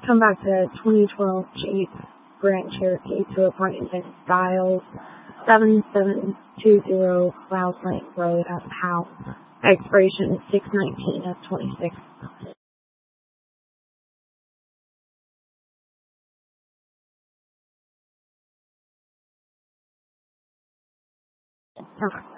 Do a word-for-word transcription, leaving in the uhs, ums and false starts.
come back to twenty twelve Jeep Grand Cherokee to appointment in Styles, seven seven two zero Cloud Lake Road at Powell. Expiration six nineteen of twenty-six. Okay.